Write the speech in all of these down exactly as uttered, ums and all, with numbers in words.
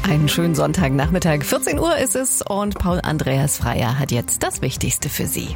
Einen schönen Sonntagnachmittag. vierzehn Uhr ist es und Paul Andreas Freier hat jetzt das Wichtigste für Sie.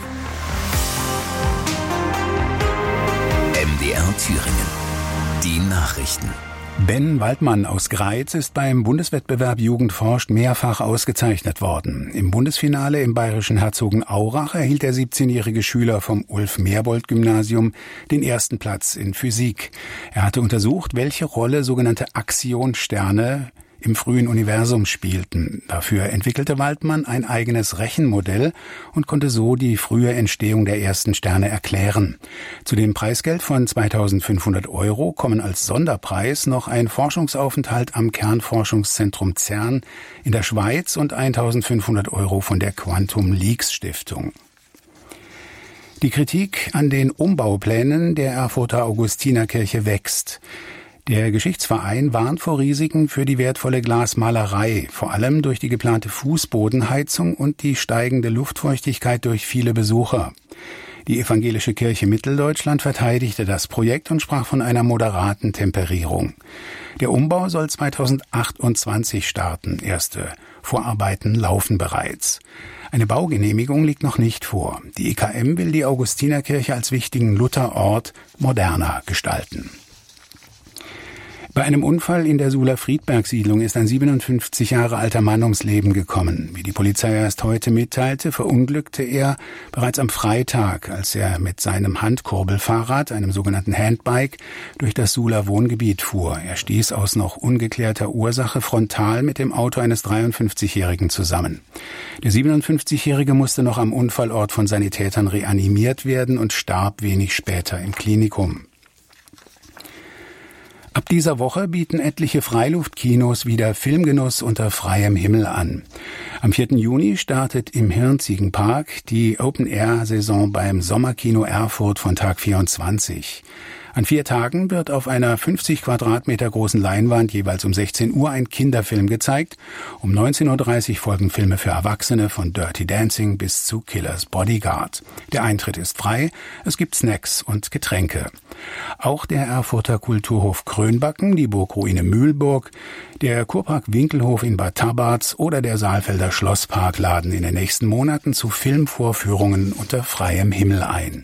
M D R Thüringen. Die Nachrichten. Ben Waldmann aus Greiz ist beim Bundeswettbewerb Jugend forscht mehrfach ausgezeichnet worden. Im Bundesfinale im bayerischen Herzogenaurach erhielt der siebzehnjährige Schüler vom Ulf-Merbold-Gymnasium den ersten Platz in Physik. Er hatte untersucht, welche Rolle sogenannte Aktionsterne im frühen Universum spielten. Dafür entwickelte Waldmann ein eigenes Rechenmodell und konnte so die frühe Entstehung der ersten Sterne erklären. Zu dem Preisgeld von zweitausendfünfhundert Euro kommen als Sonderpreis noch ein Forschungsaufenthalt am Kernforschungszentrum CERN in der Schweiz und eintausendfünfhundert Euro von der Quantum Leaks Stiftung. Die Kritik an den Umbauplänen der Erfurter Augustinerkirche wächst. Der Geschichtsverein warnt vor Risiken für die wertvolle Glasmalerei, vor allem durch die geplante Fußbodenheizung und die steigende Luftfeuchtigkeit durch viele Besucher. Die Evangelische Kirche Mitteldeutschland verteidigte das Projekt und sprach von einer moderaten Temperierung. Der Umbau soll zweitausendachtundzwanzig starten. Erste Vorarbeiten laufen bereits. Eine Baugenehmigung liegt noch nicht vor. Die E K M will die Augustinerkirche als wichtigen Lutherort moderner gestalten. Bei einem Unfall in der Suhler Friedberg-Siedlung ist ein siebenundfünfzig Jahre alter Mann ums Leben gekommen. Wie die Polizei erst heute mitteilte, verunglückte er bereits am Freitag, als er mit seinem Handkurbelfahrrad, einem sogenannten Handbike, durch das Suhler Wohngebiet fuhr. Er stieß aus noch ungeklärter Ursache frontal mit dem Auto eines dreiundfünfzigjährigen zusammen. Der siebenundfünfzigjährige musste noch am Unfallort von Sanitätern reanimiert werden und starb wenig später im Klinikum. Ab dieser Woche bieten etliche Freiluftkinos wieder Filmgenuss unter freiem Himmel an. Am vierten Juni startet im Hirnziegenpark die Open-Air-Saison beim Sommerkino Erfurt von Tag vierundzwanzig. An vier Tagen wird auf einer fünfzig Quadratmeter großen Leinwand jeweils um sechzehn Uhr ein Kinderfilm gezeigt. Um neunzehn Uhr dreißig folgen Filme für Erwachsene von Dirty Dancing bis zu Killers Bodyguard. Der Eintritt ist frei, es gibt Snacks und Getränke. Auch der Erfurter Kulturhof Krönbacken, die Burgruine Mühlburg, der Kurpark Winkelhof in Bad Tabarz oder der Saalfelder Schlosspark laden in den nächsten Monaten zu Filmvorführungen unter freiem Himmel ein.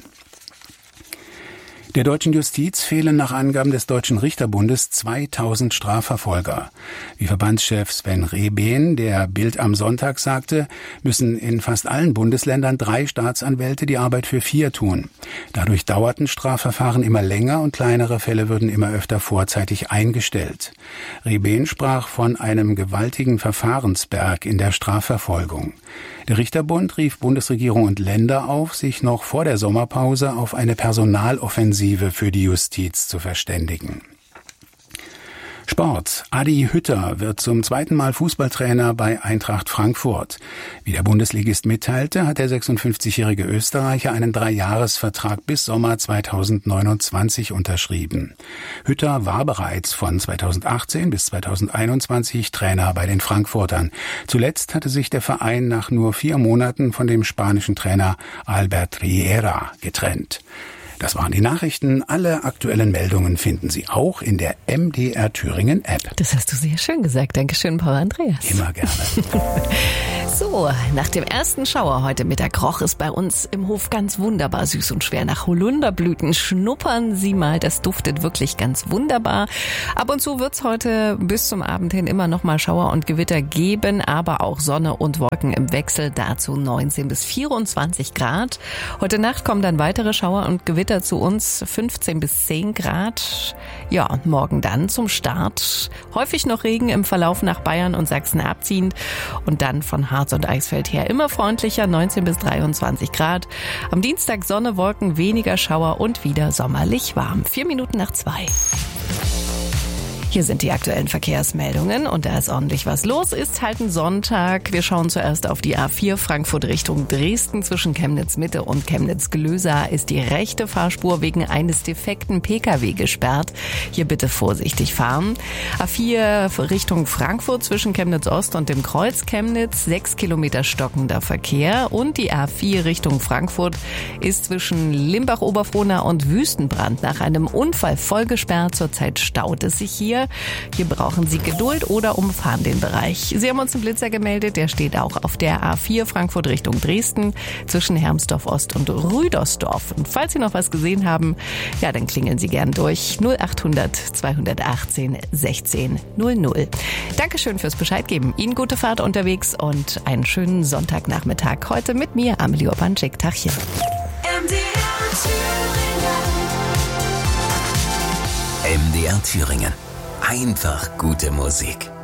Der deutschen Justiz fehlen nach Angaben des Deutschen Richterbundes zweitausend Strafverfolger. Wie Verbandschef Sven Rehbehn der Bild am Sonntag sagte, müssen in fast allen Bundesländern drei Staatsanwälte die Arbeit für vier tun. Dadurch dauerten Strafverfahren immer länger und kleinere Fälle würden immer öfter vorzeitig eingestellt. Rehbehn sprach von einem gewaltigen Verfahrensberg in der Strafverfolgung. Der Richterbund rief Bundesregierung und Länder auf, sich noch vor der Sommerpause auf eine Personaloffensive für die Justiz zu verständigen. Sport. Adi Hütter wird zum zweiten Mal Fußballtrainer bei Eintracht Frankfurt. Wie der Bundesligist mitteilte, hat der sechsundfünfzigjährige Österreicher einen Dreijahresvertrag bis Sommer zweitausendneunundzwanzig unterschrieben. Hütter war bereits von zweitausendachtzehn bis zweitausendeinundzwanzig Trainer bei den Frankfurtern. Zuletzt hatte sich der Verein nach nur vier Monaten von dem spanischen Trainer Albert Riera getrennt. Das waren die Nachrichten. Alle aktuellen Meldungen finden Sie auch in der M D R Thüringen App. Das hast du sehr schön gesagt. Dankeschön, Paul Andreas. Immer gerne. So, nach dem ersten Schauer heute Mittag roch es bei uns im Hof ganz wunderbar süß und schwer nach Holunderblüten. Schnuppern Sie mal, das duftet wirklich ganz wunderbar. Ab und zu wird's heute bis zum Abend hin immer noch mal Schauer und Gewitter geben, aber auch Sonne und Wolken im Wechsel. Dazu neunzehn bis vierundzwanzig Grad. Heute Nacht kommen dann weitere Schauer und Gewitter zu uns, fünfzehn bis zehn Grad. Ja, und morgen dann zum Start. Häufig noch Regen im Verlauf nach Bayern und Sachsen abziehend und dann von Harz und Eichsfeld her immer freundlicher, neunzehn bis dreiundzwanzig Grad. Am Dienstag Sonne, Wolken, weniger Schauer und wieder sommerlich warm. Vier Minuten nach zwei. Hier sind die aktuellen Verkehrsmeldungen und da ist ordentlich was los. Ist halt ein Sonntag. Wir schauen zuerst auf die A vier Frankfurt Richtung Dresden. Zwischen Chemnitz Mitte und Chemnitz Glösa ist die rechte Fahrspur wegen eines defekten P K W gesperrt. Hier bitte vorsichtig fahren. A vier Richtung Frankfurt zwischen Chemnitz Ost und dem Kreuz Chemnitz. Sechs Kilometer stockender Verkehr. Und die A vier Richtung Frankfurt ist zwischen Limbach-Oberfrohna und Wüstenbrand nach einem Unfall voll gesperrt. Zurzeit staut es sich hier. Nähe. Hier brauchen Sie Geduld oder umfahren den Bereich. Sie haben uns einen Blitzer gemeldet, der steht auch auf der A vier Frankfurt Richtung Dresden zwischen Hermsdorf Ost und Rüdersdorf. Und falls Sie noch was gesehen haben, ja, dann klingeln Sie gern durch null achthundert zweihundertachtzehn sechzehn null null. Dankeschön fürs Bescheid geben. Ihnen gute Fahrt unterwegs und einen schönen Sonntagnachmittag. Heute mit mir, Amelie Opanczyk. Tachchen. M D R Thüringen. Einfach gute Musik.